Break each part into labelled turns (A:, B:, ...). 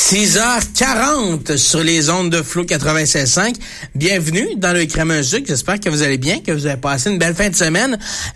A: 6h40 sur les ondes de Flow 96.5. Bienvenue dans le Crème un sucre. J'espère que vous allez bien, que vous avez passé une belle fin de semaine.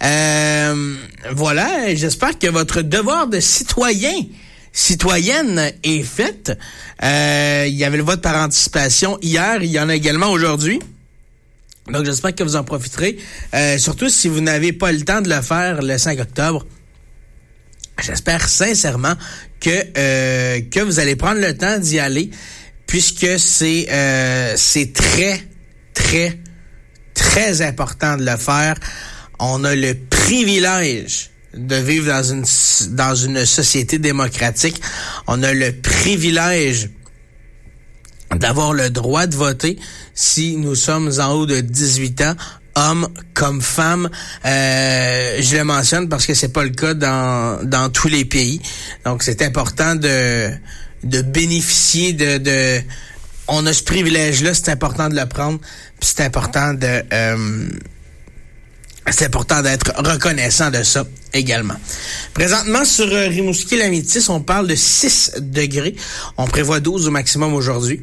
A: Voilà, j'espère que votre devoir de citoyenne est fait. Il y avait le vote par anticipation hier, il y en a également aujourd'hui. Donc j'espère que vous en profiterez. Surtout si vous n'avez pas le temps de le faire le 5 octobre. J'espère sincèrement que vous allez prendre le temps d'y aller, puisque c'est très, très, très important de le faire. On a le privilège de vivre dans une société démocratique. On a le privilège d'avoir le droit de voter si nous sommes en haut de 18 ans. Hommes comme femmes, je le mentionne parce que c'est pas le cas dans tous les pays. Donc c'est important de bénéficier de on a ce privilège-là, c'est important de le prendre, puis c'est important d'être reconnaissant de ça également. Présentement sur Rimouski-Lamitis, on parle de 6 degrés. On prévoit 12 au maximum aujourd'hui,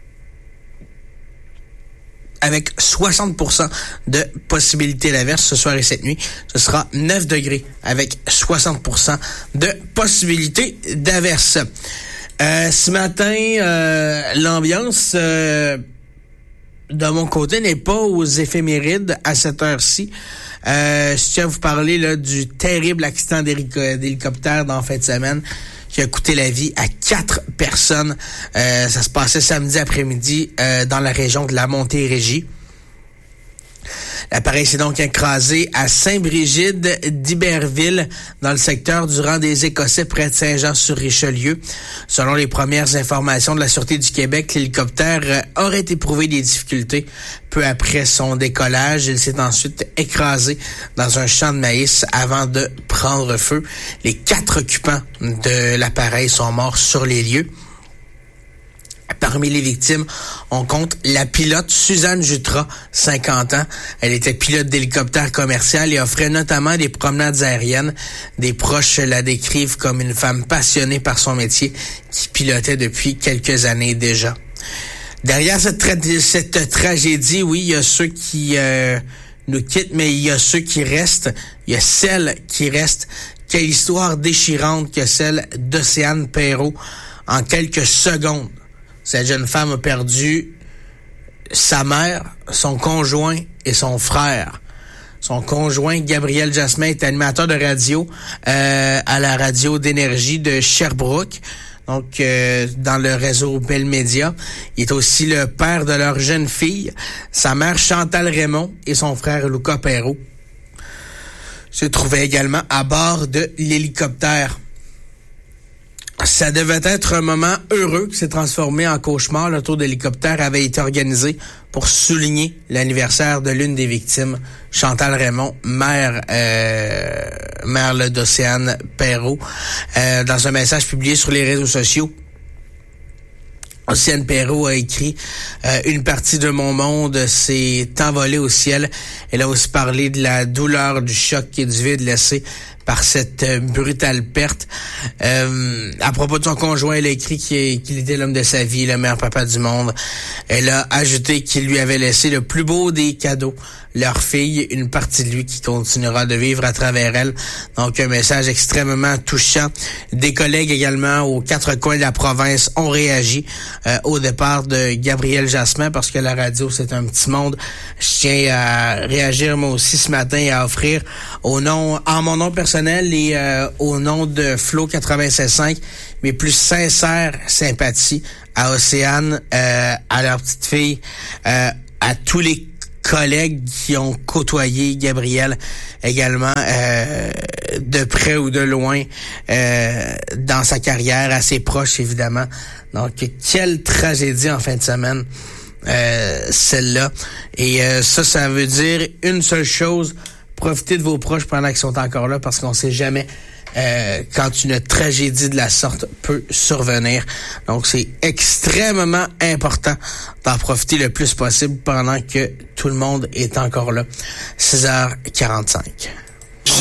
A: avec 60% de possibilité d'averse ce soir et cette nuit. Ce sera 9 degrés avec 60% de possibilité d'averse. Ce matin, l'ambiance de mon côté n'est pas aux éphémérides à cette heure-ci. Je tiens à vous parler là du terrible accident d'hélicoptère dans la fin de semaine qui a coûté la vie à 4 personnes. Ça se passait samedi après-midi dans la région de la Montérégie. L'appareil s'est donc écrasé à Saint-Brigide d'Iberville, dans le secteur du rang des Écossais, près de Saint-Jean-sur-Richelieu. Selon les premières informations de la Sûreté du Québec, l'hélicoptère aurait éprouvé des difficultés peu après son décollage. Il s'est ensuite écrasé dans un champ de maïs avant de prendre feu. Les 4 occupants de l'appareil sont morts sur les lieux. Parmi les victimes, on compte la pilote Suzanne Jutras, 50 ans. Elle était pilote d'hélicoptère commercial et offrait notamment des promenades aériennes. Des proches la décrivent comme une femme passionnée par son métier qui pilotait depuis quelques années déjà. Derrière cette tragédie, oui, il y a ceux qui nous quittent, mais il y a ceux qui restent. Il y a celles qui restent. Quelle histoire déchirante que celle d'Océane Perrault. En quelques secondes, cette jeune femme a perdu sa mère, son conjoint et son frère. Son conjoint, Gabriel Jasmin, est animateur de radio à la radio d'énergie de Sherbrooke, donc dans le réseau Bell Media. Il est aussi le père de leur jeune fille, sa mère Chantal Raymond et son frère Lucas Perrault se trouvaient également à bord de l'hélicoptère. Ça devait être un moment heureux qui s'est transformé en cauchemar. Le tour d'hélicoptère avait été organisé pour souligner l'anniversaire de l'une des victimes, Chantal Raymond, mère d'Océane Perrault. Dans un message publié sur les réseaux sociaux, Océane Perrault a écrit « Une partie de mon monde s'est envolée au ciel. » Elle a aussi parlé de la douleur, du choc et du vide laissé par cette brutale perte. À propos de son conjoint, elle a écrit qu'il était l'homme de sa vie, le meilleur papa du monde. Elle a ajouté qu'il lui avait laissé le plus beau des cadeaux, leur fille, une partie de lui qui continuera de vivre à travers elle. Donc un message extrêmement touchant. Des collègues également aux 4 coins de la province ont réagi au départ de Gabriel Jasmin, parce que la radio c'est un petit monde. Je tiens à réagir moi aussi ce matin et à offrir en mon nom personnel et au nom de Flow 96.5 mes plus sincères sympathies à Océane, à leur petite fille, à tous les collègues qui ont côtoyé Gabriel également de près ou de loin dans sa carrière, à ses proches évidemment. Donc quelle tragédie en fin de semaine, celle-là. Et ça veut dire une seule chose: profitez de vos proches pendant qu'ils sont encore là, parce qu'on sait jamais quand une tragédie de la sorte peut survenir. Donc, c'est extrêmement important d'en profiter le plus possible pendant que tout le monde est encore là. 6h45.